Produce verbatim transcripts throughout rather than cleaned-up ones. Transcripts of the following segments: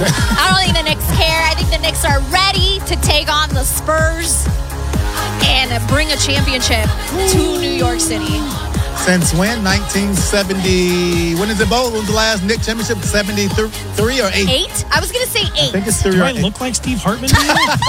I don't think the Knicks care. I think the Knicks are ready to take on the Spurs and bring a championship to New York City. Since when? nineteen seventy. When is it, Bo? When was the last Knicks championship? seventy-three or eight? Eight? I was going to say eight. I think it's three Do or I eight. look like Steve Hartman to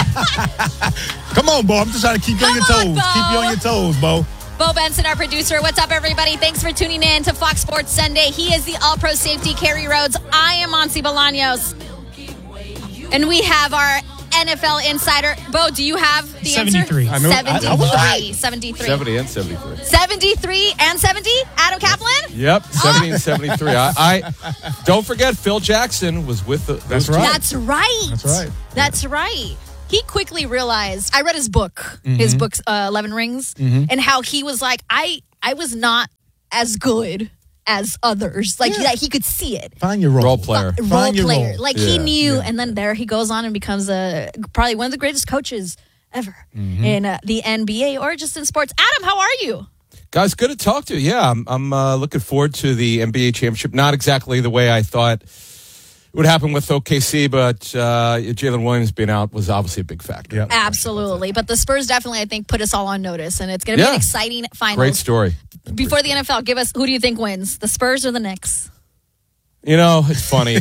you? Come on, Bo. I'm just trying to keep you on your Come on, toes. Bo. Keep you on your toes, Bo. Bo Benson, our producer. What's up, everybody? Thanks for tuning in to Fox Sports Sunday. He is the All-Pro safety, Kerry Rhodes. I am Monty Bolaños. And we have our N F L insider. Bo, do you have the seventy-three. answer? I know- I- I was right. seventy-three. seventy and seventy-three. seventy-three and seventy? Adam Kaplan? Yep, seventy and seventy-three. I, I don't forget Phil Jackson was with the. That's right. That's right. That's right. That's right. He quickly realized, I read his book, mm-hmm. his book, uh, eleven Rings, mm-hmm. and how he was like, I I was not as good as others. Like, Yeah. that he could see it. Find your role, role player. Role Find your player. role. Like, Yeah. he knew, Yeah. and then there he goes on and becomes a probably one of the greatest coaches ever Mm-hmm. in uh, the N B A or just in sports. Adam, how are you? Guys, good to talk to you. Yeah, I'm, I'm uh, looking forward to the N B A championship. Not exactly the way I thought it would happen with O K C, but uh, Jalen Williams being out was obviously a big factor. Yep. Absolutely. But the Spurs definitely, I think, put us all on notice, and it's going to be Yeah. an exciting final. Great story. Before the N F L, give us, who do you think wins, the Spurs or the Knicks? You know, it's funny.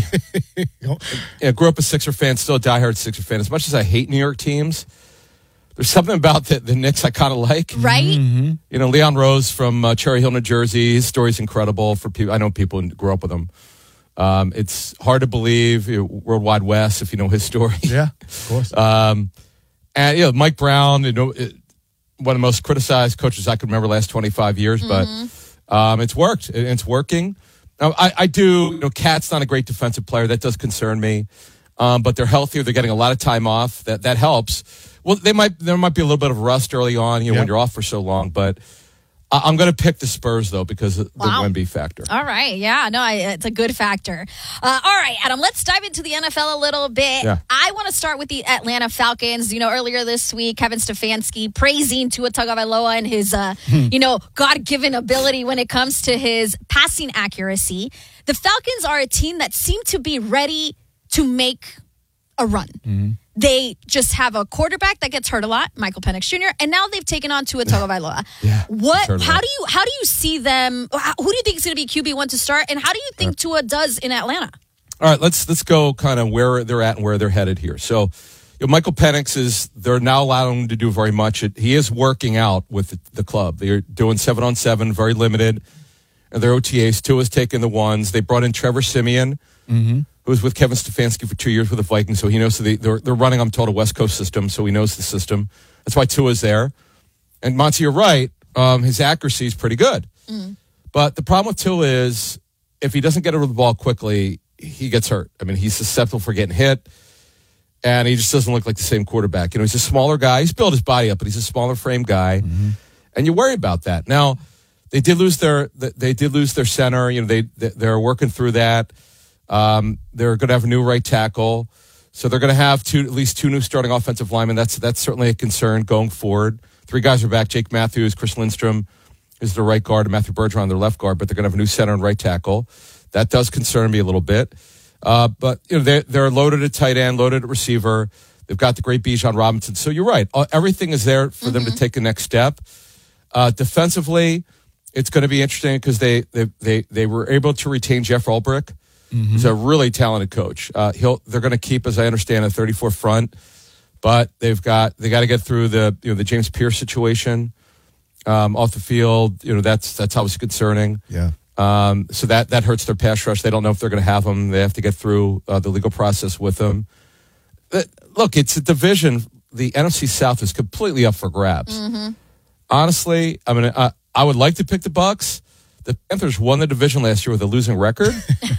I grew up a Sixer fan, still a diehard Sixer fan. As much as I hate New York teams, there's something about the, the Knicks I kind of like. Right? Mm-hmm. You know, Leon Rose from uh, Cherry Hill, New Jersey. His story's incredible for people. I know people who grew up with him. Um, it's hard to believe, you know, World Wide West, if you know his story. Yeah, of course. Um, and, you know, Mike Brown, you know, it, one of the most criticized coaches I could remember the last twenty-five years, Mm-hmm. but um, it's worked. It, it's working. Now, I, I do, you know, Cat's not a great defensive player. That does concern me. Um, but they're healthier. They're getting a lot of time off. That that helps. Well, they might there might be a little bit of rust early on, you know, Yep. when you're off for so long. But I, I'm going to pick the Spurs, though, because of Wow. the Wemby factor. All right. Yeah, no, I, it's a good factor. Uh, all right, Adam, let's dive into the N F L a little bit. Yeah. I want to start with the Atlanta Falcons. You know, earlier this week, Kevin Stefanski praising Tua Tagovailoa and his, uh, you know, God-given ability when it comes to his passing accuracy. The Falcons are a team that seem to be ready to make a run. Mm-hmm. They just have a quarterback that gets hurt a lot, Michael Penix Junior, and now they've taken on Tua Tagovailoa. Yeah, What? certainly. How do you how do you see them? how- Who do you think is going to be Q B one to start, and how do you think Tua does in Atlanta? All right, let's let's go kind of where they're at and where they're headed here. So, you know, Michael Penix is they're now allowing him to do very much. It, he is working out with the, the club. They're doing seven on seven, very limited. And their O T As, Tua's taking the ones. They brought in Trevor Siemian, Mm-hmm. who was with Kevin Stefanski for two years with the Vikings, so he knows. So they, they're they're running, I'm told, a West Coast system, so he knows the system. That's why Tua's there. And Monty, you're right. Um, his accuracy is pretty good. Mm. But the problem with Tua is if he doesn't get rid of the ball quickly, he gets hurt. I mean, he's susceptible for getting hit, and he just doesn't look like the same quarterback. You know, he's a smaller guy. He's built his body up, but he's a smaller frame guy, Mm-hmm. and you worry about that. Now, they did lose their they did lose their center. You know, they they're working through that. Um, they're going to have a new right tackle, so they're going to have two at least two new starting offensive linemen. That's that's certainly a concern going forward. Three guys are back: Jake Matthews, Chris Lindstrom is their right guard, and Matthew Bergeron their left guard. But they're going to have a new center and right tackle. That does concern me a little bit. Uh, but you know they they're loaded at tight end, loaded at receiver. They've got the great Bijan Robinson. So you're right. Uh, everything is there for mm-hmm. them to take the next step. Uh, defensively, it's going to be interesting because they, they they they were able to retain Jeff Ulbrich. Mm-hmm. He's a really talented coach. Uh, he'll they're going to keep, as I understand, a thirty-four front, but they've got they got to get through the you know the James Pierce situation um, off the field. You know that's that's obviously concerning. Yeah. Um, so that that hurts their pass rush. They don't know if they're going to have them. They have to get through uh, the legal process with them. Uh, look, it's a division. The N F C South is completely up for grabs. Mm-hmm. Honestly, I mean, uh, I would like to pick the Bucks. The Panthers won the division last year with a losing record,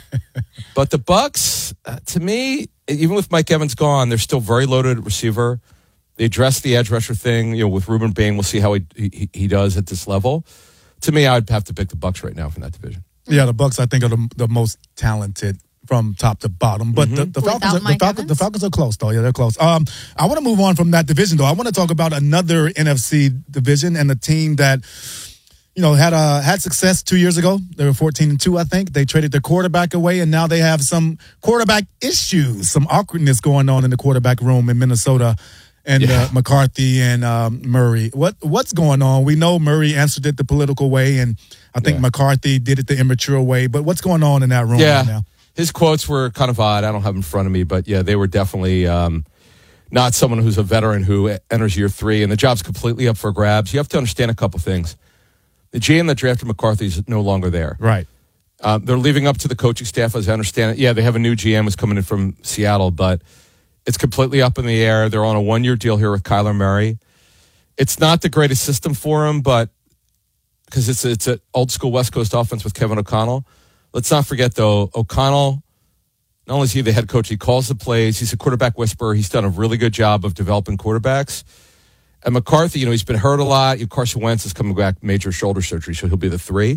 but the Bucks, uh, to me, even with Mike Evans gone, they're still very loaded at receiver. They addressed the edge rusher thing, you know, with Ruben Bain. We'll see how he, he he does at this level. To me, I'd have to pick the Bucks right now from that division. Yeah, the Bucks I think are the, the most talented from top to bottom. But Mm-hmm. the, the Falcons, are, the, Mike Falcons the Evans? Falcons are close though. Yeah, they're close. Um, I want to move on from that division though. I want to talk about another N F C division and the team that you know, had uh, had success two years ago. They were fourteen and two, I think. They traded their quarterback away, and now they have some quarterback issues, some awkwardness going on in the quarterback room in Minnesota. And Yeah. uh, McCarthy and um, Murray. What what's going on? We know Murray answered it the political way, and I think Yeah. McCarthy did it the immature way. But what's going on in that room Yeah. right now? His quotes were kind of odd. I don't have them in front of me, but yeah, they were definitely um, not someone who's a veteran who enters year three, and the job's completely up for grabs. You have to understand a couple things. The G M that drafted McCarthy is no longer there. Right. Uh, they're leaving up to the coaching staff, as I understand it. Yeah, they have a new G M who's coming in from Seattle, but it's completely up in the air. They're on a one-year deal here with Kyler Murray. It's not the greatest system for him, but because it's it's an old-school West Coast offense with Kevin O'Connell. Let's not forget, though, O'Connell, not only is he the head coach, he calls the plays. He's a quarterback whisperer. He's done a really good job of developing quarterbacks. And McCarthy, you know, he's been hurt a lot. Carson Wentz is coming back major shoulder surgery, so he'll be the three.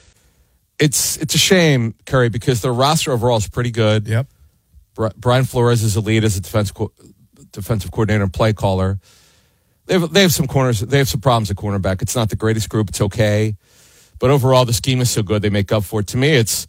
It's it's a shame, Kerry, because their roster overall is pretty good. Yep. Brian Flores is a lead as a defense co- defensive coordinator and play caller. They have, they have some corners. They have some problems at cornerback. It's not the greatest group. It's okay. But overall, the scheme is so good, they make up for it. To me, it's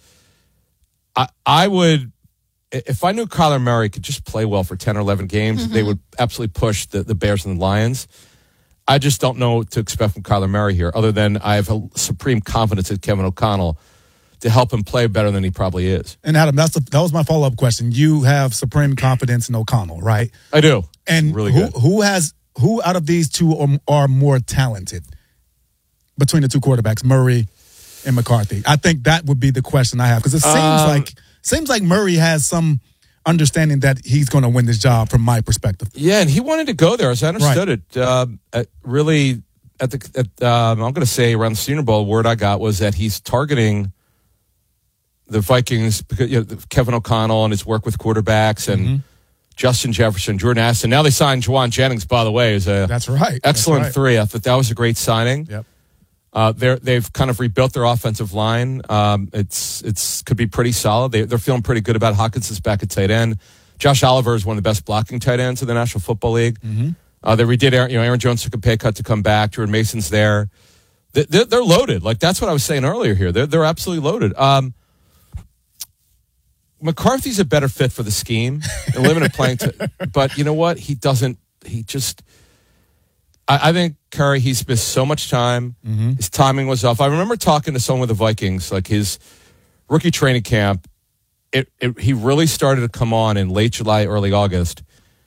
I, I would, if I knew Kyler Murray could just play well for ten or eleven games, Mm-hmm. they would absolutely push the, the Bears and the Lions. I just don't know what to expect from Kyler Murray here, other than I have a supreme confidence in Kevin O'Connell to help him play better than he probably is. And Adam, that's the, that was my follow up question. You have supreme confidence in O'Connell, right? I do. And really who good. who has who out of these two are, are more talented between the two quarterbacks, Murray and McCarthy? I think that would be the question I have, because it seems Um, like seems like Murray has some understanding that he's going to win this job from my perspective. Yeah, and he wanted to go there, as I understood it. Uh, at really, at the at, um, I'm going to say around the Senior Bowl, word I got was that he's targeting the Vikings because you know, Kevin O'Connell and his work with quarterbacks and Mm-hmm. Justin Jefferson, Jordan Addison. Now they signed Juwan Jennings, by the way, is a That's right. That's excellent right. three. I thought that was a great signing. Yep. Uh, they're, they've kind of rebuilt their offensive line. Um, it's it's could be pretty solid. They, they're feeling pretty good about Hawkinson's back at tight end. Josh Oliver is one of the best blocking tight ends in the National Football League. Mm-hmm. Uh, they redid Aaron, you know, Aaron Jones took a pay cut to come back. Jordan Mason's there. They, they're, they're loaded. Like, that's what I was saying earlier here. They're, they're absolutely loaded. Um, McCarthy's a better fit for the scheme and limited playing to, but you know what? He doesn't, he just, I, I think, Curry, he's missed so much time. Mm-hmm. His timing was off. I remember talking to someone with the Vikings, like his rookie training camp. It, it he really started to come on in late July, early August.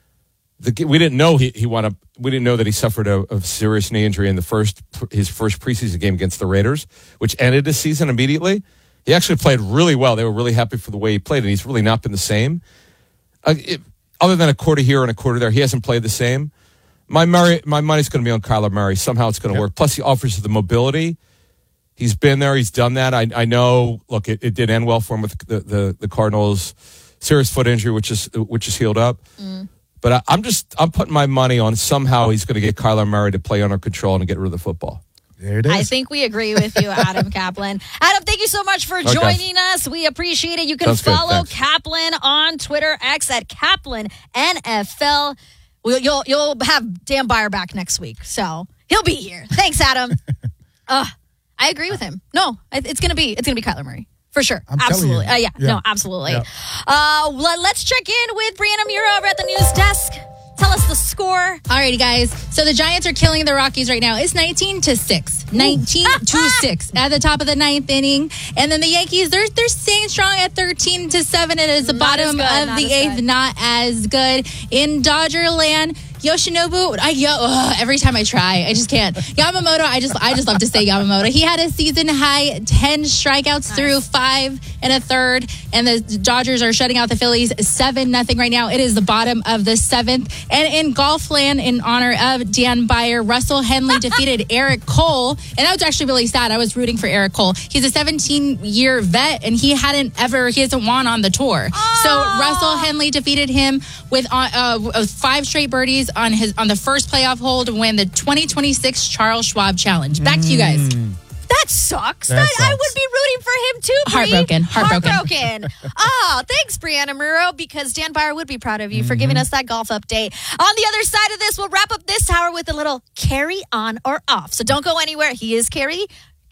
The, we didn't know he, he wound up, we didn't know that he suffered a, a serious knee injury in the first, his first preseason game against the Raiders, which ended the season immediately. He actually played really well. They were really happy for the way he played, and he's really not been the same. Uh, it, other than a quarter here and a quarter there, he hasn't played the same. My Murray, my money's going to be on Kyler Murray. Somehow it's going to Yep. work. Plus, he offers the mobility. He's been there. He's done that. I, I know. Look, it, it did end well for him with the, the, the Cardinals' serious foot injury, which is which is healed up. Mm. But I, I'm just I'm putting my money on somehow he's going to get Kyler Murray to play under control and get rid of the football. There it is. I think we agree with you, Adam Kaplan. Adam, thank you so much for Okay. joining us. We appreciate it. You can Sounds good. follow Thanks. Kaplan on Twitter, X at Kaplan N F L. We'll, you'll you'll have Dan Byer back next week, so he'll be here. Thanks, Adam. uh, I agree with him. No, it's gonna be it's gonna be Kyler Murray. For sure. I'm telling absolutely. you. Uh, yeah, Yeah. no, absolutely. Yeah. Uh, let, let's check in with Brianna Mura over at the news desk. Tell us the score. Alrighty, guys. So the Giants are killing the Rockies right now. It's nineteen to six. nineteen to six at the top of the ninth inning. And then the Yankees, they're they're staying strong at thirteen to seven. It is the Not as bottom good, of not the as eighth, good. not as good. In Dodger land, Yoshinobu, I yo, ugh, every time I try, I just can't. Yamamoto, I just I just love to say Yamamoto. He had a season high ten strikeouts through five and a third, and the Dodgers are shutting out the Phillies seven nothing right now. It is the bottom of the seventh. And in Golfland, in honor of Dan Byer, Russell Henley defeated Eric Cole, and that was actually really sad. I was rooting for Eric Cole. He's a seventeen year vet, and he hadn't ever he hasn't won on the tour. So Russell Henley defeated him with uh, uh, five straight birdies on his on the first playoff hole to win the twenty twenty-six Charles Schwab Challenge. Back to you guys. That sucks. That That, I sucks. would be rooting for him too, Bree. Heartbroken. Heartbroken. Heartbroken. Oh, thanks, Brianna Muro, because Dan Byer would be proud of you for giving us that golf update. On the other side of this, we'll wrap up this hour with a little carry on or off. So don't go anywhere. He is Carrie.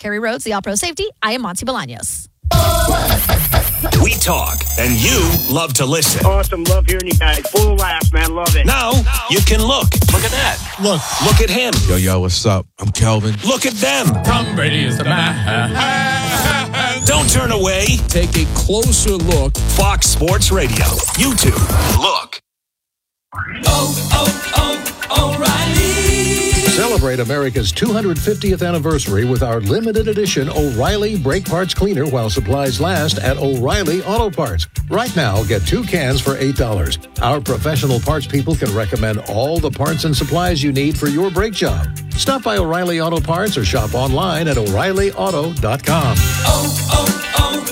Carrie Rhodes, the All-Pro Safety. I am Monty Bolaños. We talk, and you love to listen. Awesome. Love hearing you guys. Full laughs, man. Love it. Now, you can look. Look at that. Look. Look at him. Yo, yo, what's up? I'm Kelvin. Look at them. Tom Brady is the man. Don't turn away. Take a closer look. Fox Sports Radio. YouTube. Look. Oh, oh, oh, O'Reilly. Celebrate America's two hundred fiftieth anniversary with our limited edition O'Reilly Brake Parts Cleaner while supplies last at O'Reilly Auto Parts. Right now, get two cans for eight dollars. Our professional parts people can recommend all the parts and supplies you need for your brake job. Stop by O'Reilly Auto Parts or shop online at O'Reilly Auto dot com. Oh,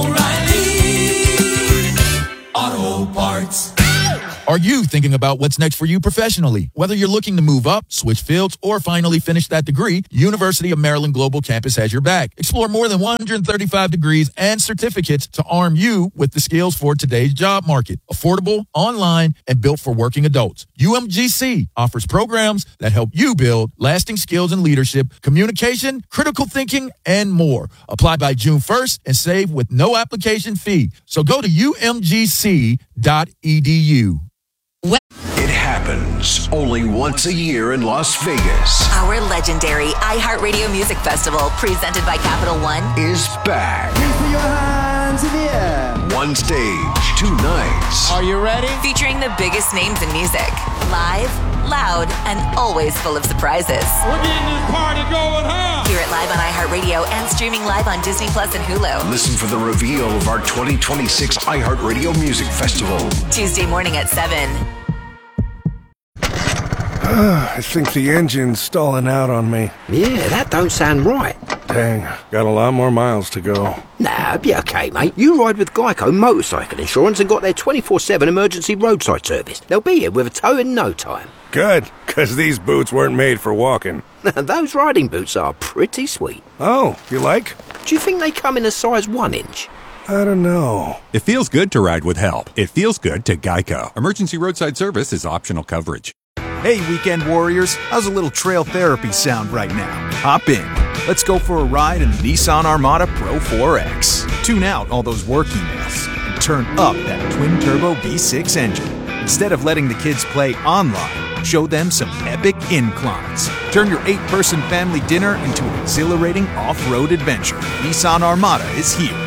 oh, oh, O'Reilly Auto Parts. Are you thinking about what's next for you professionally? Whether you're looking to move up, switch fields, or finally finish that degree, University of Maryland Global Campus has your back. Explore more than one hundred thirty-five degrees and certificates to arm you with the skills for today's job market. Affordable, online, and built for working adults. U M G C offers programs that help you build lasting skills in leadership, communication, critical thinking, and more. Apply by June first and save with no application fee. So go to U M G C dot E D U. It happens only once a year in Las Vegas. Our legendary iHeartRadio Music Festival, presented by Capital One, is back. Please put your hands in the air. One stage, two nights. Are you ready? Featuring the biggest names in music. Live, loud, and always full of surprises. We're getting this party going, huh? Hear it live on iHeartRadio and streaming live on Disney Plus and Hulu. Listen for the reveal of our twenty twenty-six iHeartRadio Music Festival. Tuesday morning at seven. I think the engine's stalling out on me. Yeah, that don't sound right. Dang, got a lot more miles to go. Nah, be okay, mate. You ride with Geico Motorcycle Insurance and got their twenty-four seven emergency roadside service. They'll be here with a tow in no time. Good, because these boots weren't made for walking. Those riding boots are pretty sweet. Oh, you like? Do you think they come in a size one inch? I don't know. It feels good to ride with help. It feels good to Geico. Emergency roadside service is optional coverage. Hey, weekend warriors, how's a little trail therapy sound right now? Hop in. Let's go for a ride in the Nissan Armada Pro four X. Tune out all those work emails and turn up that twin-turbo V six engine. Instead of letting the kids play online, show them some epic inclines. Turn your eight-person family dinner into an exhilarating off-road adventure. Nissan Armada is here.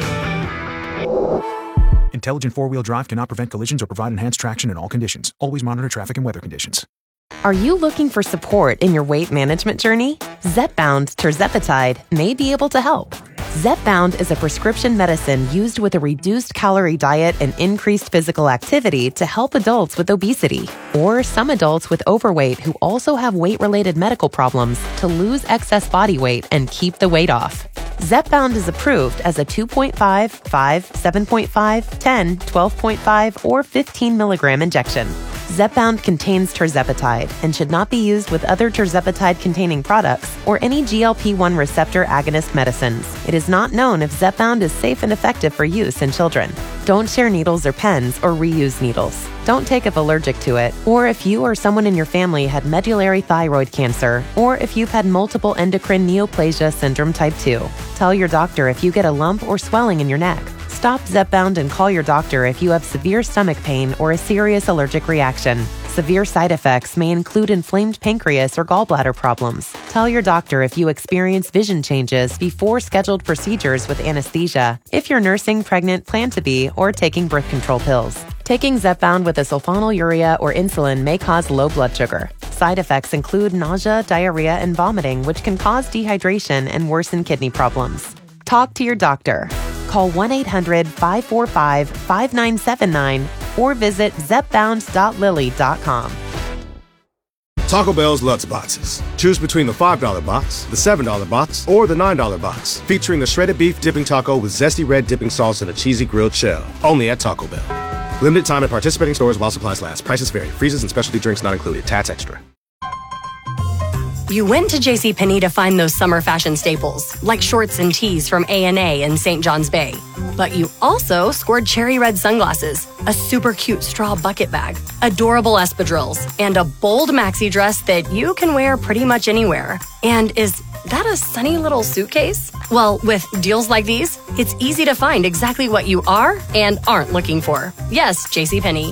Intelligent four-wheel drive cannot prevent collisions or provide enhanced traction in all conditions. Always monitor traffic and weather conditions. Are you looking for support in your weight management journey? Zepbound tirzepatide may be able to help. Zepbound is a prescription medicine used with a reduced calorie diet and increased physical activity to help adults with obesity or some adults with overweight who also have weight-related medical problems to lose excess body weight and keep the weight off. Zepbound is approved as a two point five, five, seven point five, ten, twelve point five, or fifteen milligram injection. Zepbound contains tirzepatide and should not be used with other tirzepatide-containing products or any G L P one receptor agonist medicines. It is not known if Zepbound is safe and effective for use in children. Don't share needles or pens or reuse needles. Don't take if allergic to it, or if you or someone in your family had medullary thyroid cancer, or if you've had multiple endocrine neoplasia syndrome type two. Tell your doctor if you get a lump or swelling in your neck. Stop Zepbound and call your doctor if you have severe stomach pain or a serious allergic reaction. Severe side effects may include inflamed pancreas or gallbladder problems. Tell your doctor if you experience vision changes before scheduled procedures with anesthesia, if you're nursing, pregnant, plan to be, or taking birth control pills. Taking Zepbound with a sulfonylurea or insulin may cause low blood sugar. Side effects include nausea, diarrhea, and vomiting, which can cause dehydration and worsen kidney problems. Talk to your doctor. Call one eight hundred, five four five, five nine seven nine or visit zepbound dot lilly dot com. Taco Bell's Lutz Boxes. Choose between the five dollar box, the seven dollar box, or the nine dollar box, featuring a shredded beef dipping taco with zesty red dipping sauce and a cheesy grilled shell. Only at Taco Bell. Limited time at participating stores while supplies last. Prices vary. Freezes and specialty drinks not included. Tats extra. You went to JCPenney to find those summer fashion staples, like shorts and tees from A and A in Saint John's Bay. But you also scored cherry red sunglasses, a super cute straw bucket bag, adorable espadrilles, and a bold maxi dress that you can wear pretty much anywhere. And is that a sunny little suitcase? Well, with deals like these, it's easy to find exactly what you are and aren't looking for. Yes, JCPenney.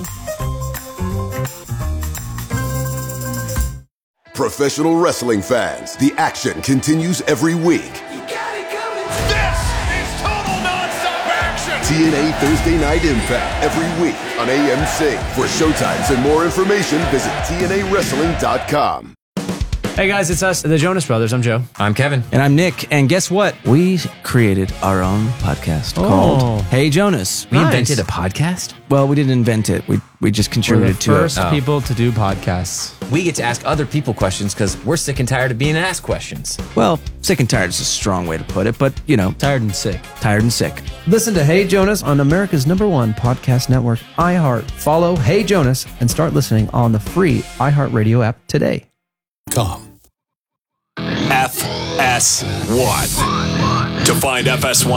Professional wrestling fans, the action continues every week. T N A Thursday Night Impact every week on A M C. For showtimes and more information, visit T N A wrestling dot com. Hey guys, it's us, the Jonas Brothers. I'm Joe. I'm Kevin. And I'm Nick. And guess what? We created our own podcast Oh. called Hey Jonas. We invented a podcast? Well, we didn't invent it. We we just contributed to first it. Oh. people to do podcasts. We get to ask other people questions because we're sick and tired of being asked questions. Well, sick and tired is a strong way to put it, but you know, tired and sick. Tired and sick. Listen to Hey Jonas on America's number one podcast network, iHeart. Follow Hey Jonas and start listening on the free iHeartRadio app today. Com. F S one. To find F S one